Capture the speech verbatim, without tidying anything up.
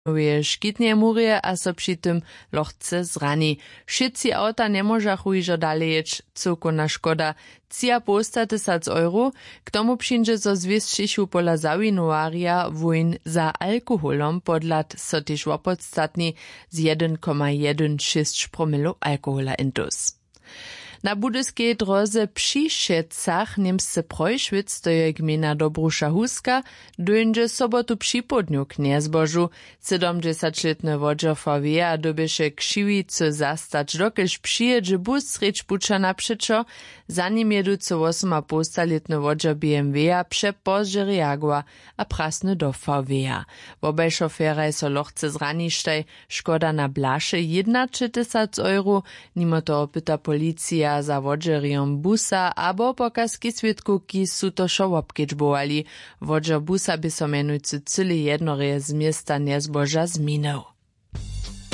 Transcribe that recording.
je škitnie murje a so při tym lochce zrani. Všetci auta nemôžachu ižo dalej ječ, celkona škoda. Cia posta tysac euro, k tomu přinže zo zwieszczychu pola zawinuaria wojn za alkoholom podlat so tyž opodstatni z jeden przecinek szesnaście promilo alkohola intus. Na budyskiej drodze przy Šecach niemsce Projšvic, to je gmina Dobrusza Huska, dojdzie sobotu przy podniu k zbożu. siedemdziesięcioletny wodzio V W a dobieše k Šiwicy zastać, dokelž przyjedzie bus sreč puča naprzeczo, za nim jedúce osemnásťletny wodzio B M W a przepozdźe reagua a prasny do V W a. Wobaj šoféraj so lochce zraništaj, škoda na blaše jedenaście tysięcy euro, nimo toho pyta policja za wodżeriom busa abo pokazki świadków, ki su to šo obkedźbowali. Wodżer busa by so mianujcy cyli jednoreje z miasta nezboža zminął.